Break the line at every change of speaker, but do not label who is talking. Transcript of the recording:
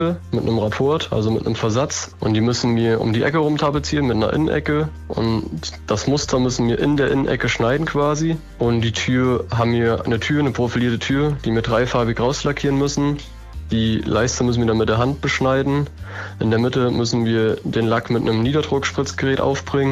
mit einem Rapport, also mit einem Versatz. Und die müssen wir um die Ecke rum tapezieren mit einer Innenecke. Und das Muster müssen wir in der Innenecke schneiden quasi. Und die Tür haben wir eine profilierte Tür, die wir dreifarbig rauslackieren müssen. Die Leiste müssen wir dann mit der Hand beschneiden. In der Mitte müssen wir den Lack mit einem Niederdruckspritzgerät aufbringen.